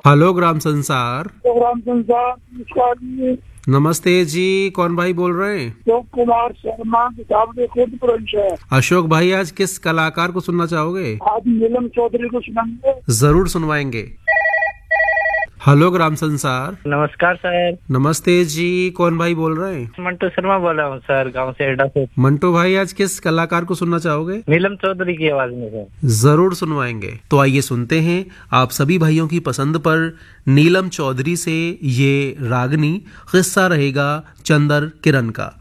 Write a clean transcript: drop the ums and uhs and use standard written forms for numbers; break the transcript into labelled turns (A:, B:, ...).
A: Hello ग्राम संसार।
B: Programme संसार नमस्कार जी।
A: नमस्ते जी, कौन भाई बोल रहे हैं?
B: अशोक कुमार शर्मा किताब के खुद प्रोविंस है।
A: अशोक भाई, आज किस कलाकार को सुनना चाहोगे?
B: आज नीलम चौधरी को सुनाएंगे।
A: जरूर सुनवाएंगे। हेलो ग्राम संसार।
C: नमस्कार सर।
A: नमस्ते जी, कौन भाई बोल रहे हैं?
C: मंटू शर्मा बोल रहा हूँ सर, गांव से एडा से।
A: मंटू भाई, आज किस कलाकार को सुनना चाहोगे?
C: नीलम चौधरी की आवाज में सर।
A: जरूर सुनवाएंगे। तो आइए सुनते हैं आप सभी भाइयों की पसंद पर नीलम चौधरी से ये रागनी, किस्सा रहेगा चंदर किरण का।